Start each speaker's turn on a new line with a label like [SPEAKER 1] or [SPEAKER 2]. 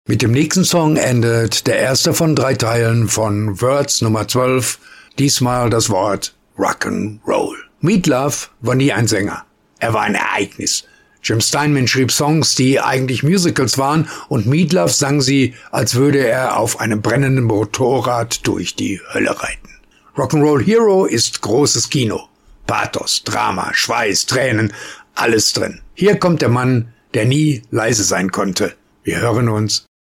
[SPEAKER 1] Mit dem nächsten Song endet der erste von 3 Teilen von Words Nummer 12, diesmal das Wort Rock'n'Roll. Meat Loaf war nie ein Sänger. Er war ein Ereignis. Jim Steinman schrieb Songs, die eigentlich Musicals waren, und Meat Loaf sang sie, als würde er auf einem brennenden Motorrad durch die Hölle reiten. Rock'n'Roll Hero ist großes Kino. Pathos, Drama, Schweiß, Tränen, alles drin. Hier kommt der Mann, der nie leise sein konnte. Wir hören uns